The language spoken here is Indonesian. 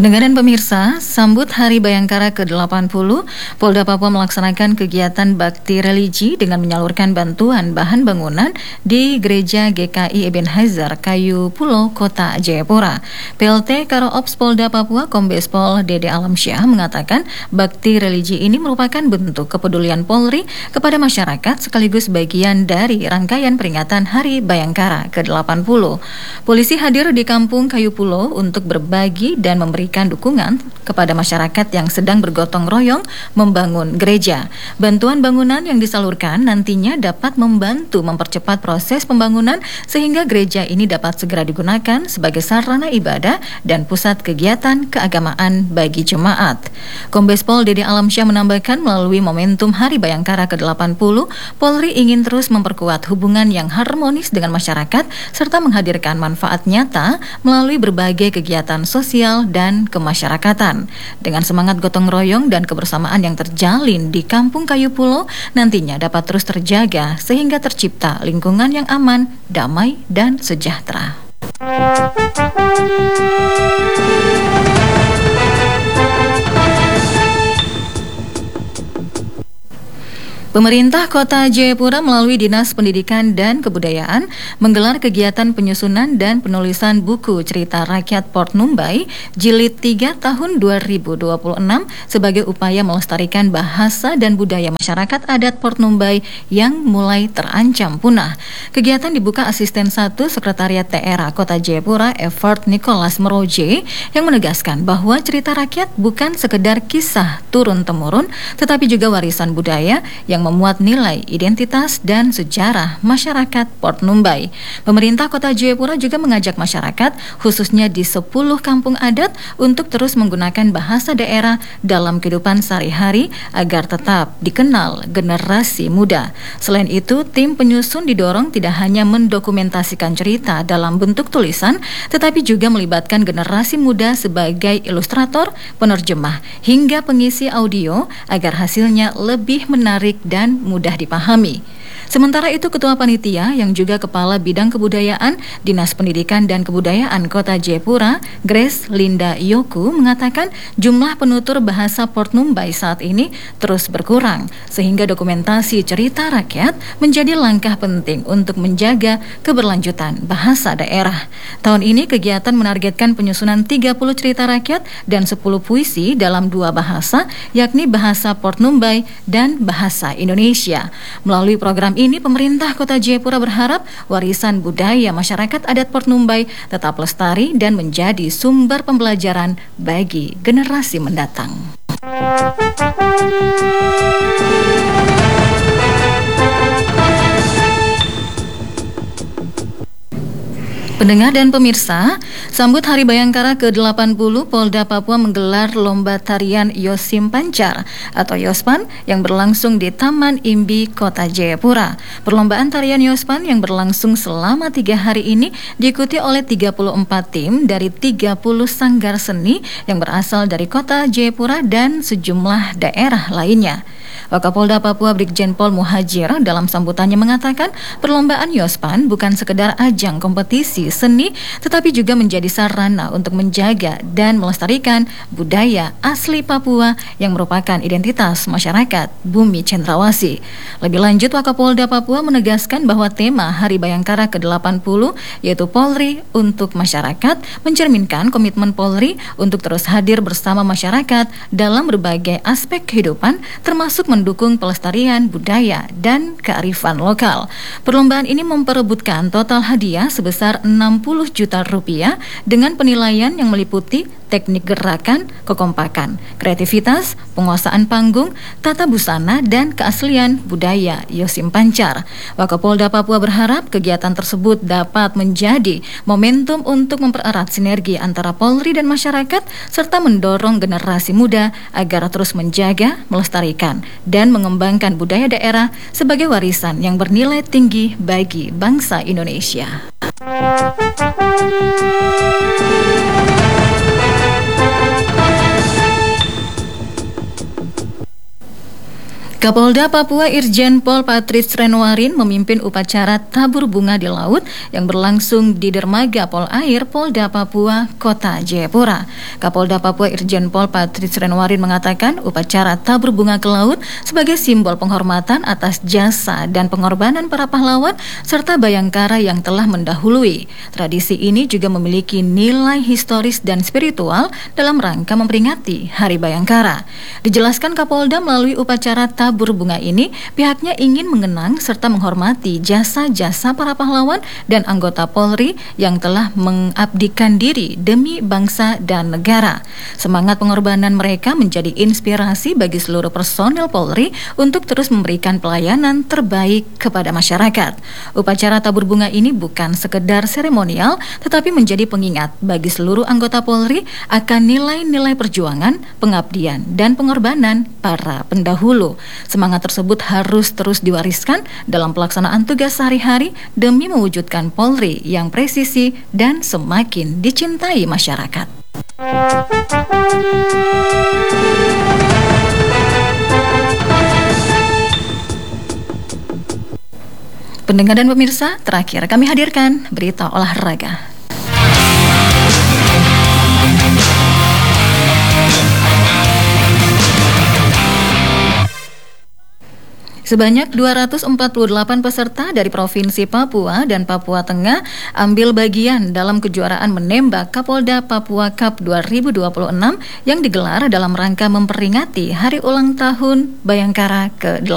Pendengar dan pemirsa, sambut Hari Bayangkara ke-80, Polda Papua melaksanakan kegiatan bakti religi dengan menyalurkan bantuan bahan bangunan di Gereja GKI Ebenezer, Kayu Pulo, Kota Jayapura. PLT Karo Ops Polda Papua, Kombes Pol Dede Alamsyah mengatakan bakti religi ini merupakan bentuk kepedulian Polri kepada masyarakat sekaligus bagian dari rangkaian peringatan Hari Bayangkara ke-80. Polisi hadir di Kampung Kayu Pulo untuk berbagi dan memberikan dukungan kepada masyarakat yang sedang bergotong royong membangun gereja. Bantuan bangunan yang disalurkan nantinya dapat membantu mempercepat proses pembangunan sehingga gereja ini dapat segera digunakan sebagai sarana ibadah dan pusat kegiatan keagamaan bagi jemaat. Kombes Pol Dede Alamsyah menambahkan melalui momentum Hari Bayangkara ke-80, Polri ingin terus memperkuat hubungan yang harmonis dengan masyarakat serta menghadirkan manfaat nyata melalui berbagai kegiatan sosial dan kemasyarakatan. Dengan semangat gotong royong dan kebersamaan yang terjalin di Kampung Kayu Pulo, nantinya dapat terus terjaga sehingga tercipta lingkungan yang aman, damai, dan sejahtera. Pemerintah Kota Jayapura melalui Dinas Pendidikan dan Kebudayaan menggelar kegiatan penyusunan dan penulisan buku cerita rakyat Port Numbai Jilid 3 tahun 2026 sebagai upaya melestarikan bahasa dan budaya masyarakat adat Port Numbai yang mulai terancam punah. Kegiatan dibuka Asisten 1 Sekretariat TRA Kota Jayapura Effort Nicholas Meroje yang menegaskan bahwa cerita rakyat bukan sekedar kisah turun-temurun tetapi juga warisan budaya yang memuat nilai identitas dan sejarah masyarakat Port Numbai. Pemerintah Kota Jayapura juga mengajak masyarakat, khususnya di 10 kampung adat, untuk terus menggunakan bahasa daerah dalam kehidupan sehari-hari agar tetap dikenal generasi muda. Selain itu, tim penyusun didorong tidak hanya mendokumentasikan cerita dalam bentuk tulisan, tetapi juga melibatkan generasi muda sebagai ilustrator, penerjemah, hingga pengisi audio agar hasilnya lebih menarik dan mudah dipahami. Sementara itu, Ketua Panitia yang juga Kepala Bidang Kebudayaan Dinas Pendidikan dan Kebudayaan Kota Jayapura, Grace Linda Yoku, mengatakan jumlah penutur bahasa Port Numbai saat ini terus berkurang, sehingga dokumentasi cerita rakyat menjadi langkah penting untuk menjaga keberlanjutan bahasa daerah. Tahun ini kegiatan menargetkan penyusunan 30 cerita rakyat dan 10 puisi dalam 2 bahasa, yakni bahasa Port Numbai dan bahasa Indonesia. Melalui program ini, pemerintah Kota Jayapura berharap warisan budaya masyarakat adat Port Numbai tetap lestari dan menjadi sumber pembelajaran bagi generasi mendatang. Pendengar dan pemirsa, sambut Hari Bayangkara ke-80, Polda Papua menggelar Lomba Tarian Yosim Pancar atau Yospan yang berlangsung di Taman Imbi, Kota Jayapura. Perlombaan tarian Yospan yang berlangsung selama 3 hari ini diikuti oleh 34 tim dari 30 sanggar seni yang berasal dari Kota Jayapura dan sejumlah daerah lainnya. Wakapolda Papua Brigjen Pol Muhajir dalam sambutannya mengatakan perlombaan Yospan bukan sekedar ajang kompetisi seni tetapi juga menjadi sarana untuk menjaga dan melestarikan budaya asli Papua yang merupakan identitas masyarakat Bumi Cendrawasih. Lebih lanjut, Wakapolda Papua menegaskan bahwa tema Hari Bayangkara ke-80 yaitu Polri untuk Masyarakat mencerminkan komitmen Polri untuk terus hadir bersama masyarakat dalam berbagai aspek kehidupan termasuk mendukung pelestarian budaya dan kearifan lokal. Perlombaan ini memperebutkan total hadiah sebesar 60 juta rupiah dengan penilaian yang meliputi teknik gerakan, kekompakan, kreativitas, penguasaan panggung, tata busana, dan keaslian budaya Yosim Pancar. Wakapolda Papua berharap kegiatan tersebut dapat menjadi momentum untuk mempererat sinergi antara Polri dan masyarakat, serta mendorong generasi muda agar terus menjaga, melestarikan, dan mengembangkan budaya daerah sebagai warisan yang bernilai tinggi bagi bangsa Indonesia. Kapolda Papua Irjen Pol Patrice Renwarin memimpin upacara tabur bunga di laut yang berlangsung di Dermaga Polair Polda Papua, Kota Jayapura. Kapolda Papua Irjen Pol Patrice Renwarin mengatakan upacara tabur bunga ke laut sebagai simbol penghormatan atas jasa dan pengorbanan para pahlawan serta bayangkara yang telah mendahului. Tradisi ini juga memiliki nilai historis dan spiritual dalam rangka memperingati Hari Bayangkara. Dijelaskan Kapolda melalui upacara tabur bunga ini, pihaknya ingin mengenang serta menghormati jasa-jasa para pahlawan dan anggota Polri yang telah mengabdikan diri demi bangsa dan negara. Semangat pengorbanan mereka menjadi inspirasi bagi seluruh personil Polri untuk terus memberikan pelayanan terbaik kepada masyarakat. Upacara tabur bunga ini bukan sekedar seremonial, tetapi menjadi pengingat bagi seluruh anggota Polri akan nilai-nilai perjuangan, pengabdian, dan pengorbanan para pendahulu. Semangat tersebut harus terus diwariskan dalam pelaksanaan tugas sehari-hari demi mewujudkan Polri yang presisi dan semakin dicintai masyarakat. Pendengar dan pemirsa, terakhir kami hadirkan berita olahraga. Sebanyak 248 peserta dari Provinsi Papua dan Papua Tengah ambil bagian dalam kejuaraan menembak Kapolda Papua Cup 2026 yang digelar dalam rangka memperingati Hari Ulang Tahun Bayangkara ke-8.